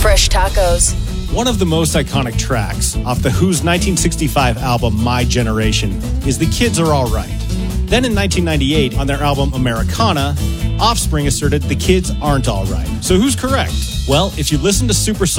fresh tacos. One of the most iconic tracks off the Who's 1965 album My Generation is The Kids Are Alright. Then in 1998, on their album Americana, Offspring asserted The Kids Aren't Alright. So who's correct? Well, if you listen to Super